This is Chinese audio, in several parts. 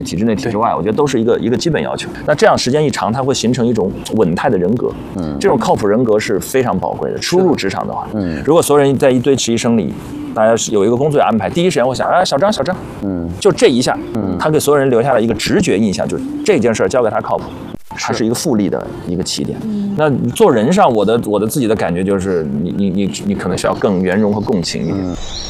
体制内、体制外，我觉得都是一个基本要求。那这样时间一长，它会形成一种稳态的人格。这种靠谱人格是非常宝贵的。初入职场的话，如果所有人在一堆实习生里，大家是有一个工作安排，第一时间会想啊，小张，就这一下，他给所有人留下了一个直觉印象，就是这件事交给他靠谱。它是一个复利的一个起点。那做人上，我的自己的感觉就是，你可能需要更圆融和共情一点。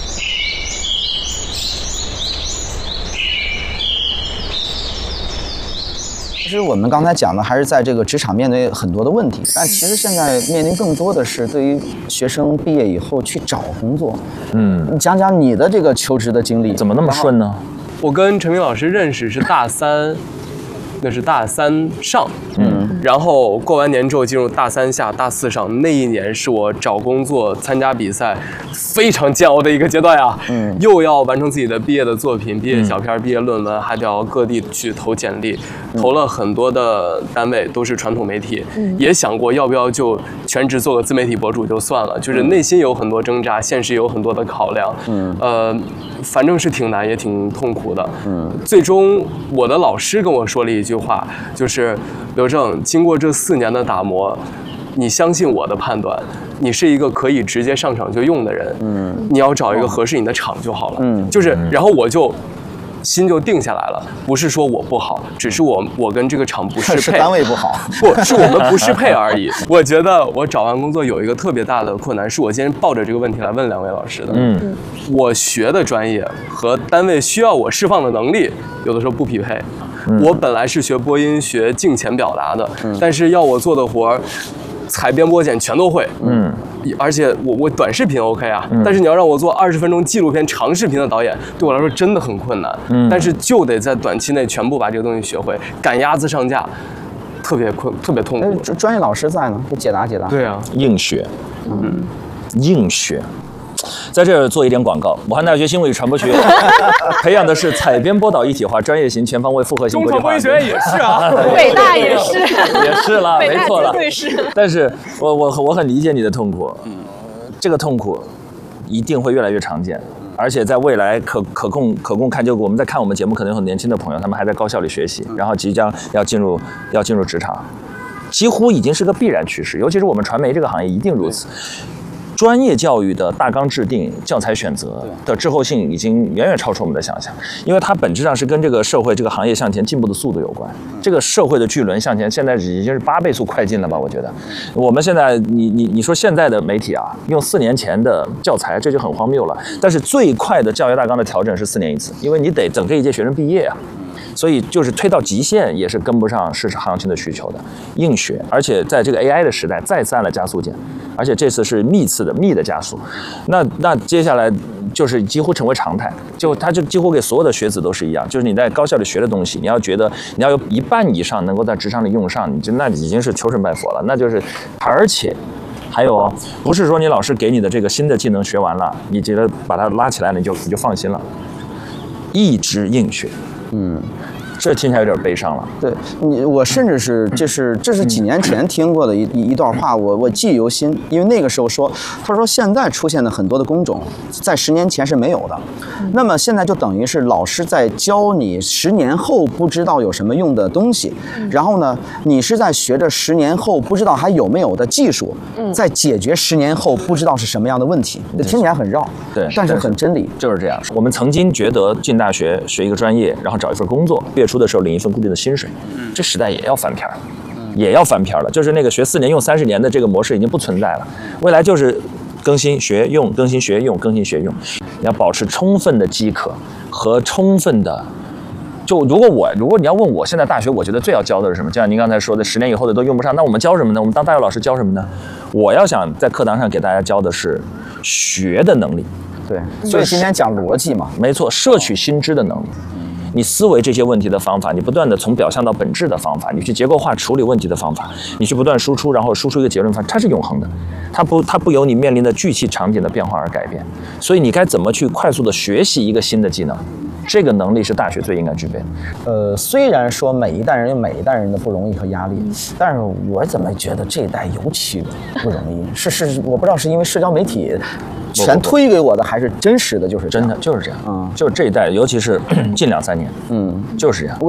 其实我们刚才讲的还是在这个职场面对很多的问题，但其实现在面临更多的是对于学生毕业以后去找工作。你讲讲你的这个求职的经历， 怎么那么顺呢？ 我跟陈明老师认识是大三。那是大三上，然后过完年之后进入大三下、大四上，那一年是我找工作、参加比赛非常煎熬的一个阶段啊。又要完成自己的毕业的作品、毕业小片、毕业论文，还得要各地去投简历，投了很多的单位，都是传统媒体，也想过要不要就全职做个自媒体博主就算了，就是内心有很多挣扎，现实有很多的考量。反正是挺难也挺痛苦的。最终我的老师跟我说了一句话，就是刘正，经过这4年的打磨，你相信我的判断，你是一个可以直接上场就用的人。你要找一个合适你的场就好了。就是然后我就心就定下来了，不是说我不好，只是我跟这个厂不适配， 是单位不好， 不是我们不适配而已。我觉得我找完工作有一个特别大的困难，是我今天抱着这个问题来问2位老师的。我学的专业和单位需要我释放的能力，有的时候不匹配。我本来是学播音、学镜前表达的，但是要我做的活儿，采编播剪全都会。而且我短视频 OK 啊，但是你要让我做20分钟纪录片长视频的导演，对我来说真的很困难。但是就得在短期内全部把这个东西学会，赶鸭子上架，特别痛苦。 专业老师在呢，就解答。 对啊， 硬学，硬学。在这儿做一点广告，武汉大学新闻与传播学院培养的是采编播导一体化、专业型、全方位、复合型国际化。 中传播学院也是啊， 北大也是， 也是了，没错了。 绝对是。 但是我很理解你的痛苦，这个痛苦一定会越来越常见，而且在未来可供看，就我们在看我们节目，可能有很年轻的朋友，他们还在高校里学习，然后即将要进入职场，几乎已经是个必然趋势，尤其是我们传媒这个行业一定如此。专业教育的大纲制定、教材选择的滞后性已经远远超出我们的想象，因为它本质上是跟这个社会、这个行业向前进步的速度有关。这个社会的巨轮向前，现在已经是8倍速快进了吧？我觉得，我们现在你说现在的媒体啊，用4年前的教材，这就很荒谬了。但是最快的教育大纲的调整是4年一次，因为你得等这一届学生毕业啊。所以就是推到极限也是跟不上市场行情的需求的，硬学，而且在这个 AI 的时代再次按了加速键，而且这次是密的加速，那接下来就是几乎成为常态，它就几乎给所有的学子都是一样，就是你在高校里学的东西，你要觉得你要有1半以上能够在职场里用上，那已经是求神拜佛了，那就是而且。还有，不是说你老师给你的这个新的技能学完了，你觉得把它拉起来了，你就放心了，一直硬学。这听起来有点悲伤了。 对我甚至是这是几年前听过的一段话，我记忆犹新。因为那个时候他说现在出现的很多的工种，在10年前是没有的。那么现在就等于是老师在教你10年后不知道有什么用的东西，然后呢，你是在学着10年后不知道还有没有的技术，在解决10年后不知道是什么样的问题。听起来很绕， 对， 但是很真理。 就是这样。我们曾经觉得进大学学一个专业，然后找一份工作，月初的时候领一份固定的薪水，这时代也要翻篇了，也要翻篇了。就是那个学4年用30年的这个模式已经不存在了，未来就是更新学用，更新学用，更新学用。你要保持充分的饥渴和充分的。如果你要问我现在大学，我觉得最要教的是什么？就像您刚才说的，10年以后的都用不上，那我们教什么呢？我们当大学老师教什么呢？我要想在课堂上给大家教的是学的能力。 对，所以今天讲逻辑嘛， 没错，摄取新知的能力。你思维这些问题的方法，你不断的从表象到本质的方法，你去结构化处理问题的方法，你去不断输出，然后输出一个结论，它是永恒的，它不由你面临的具体场景的变化而改变。所以你该怎么去快速的学习一个新的技能，这个能力是大学最应该具备的。 虽然说每一代人有每一代人的不容易和压力，但是我怎么觉得这一代尤其不容易？我不知道是因为社交媒体全推给我的，还是真实的就是真的就是这样。就是这一代，尤其是近2-3年，就是这样。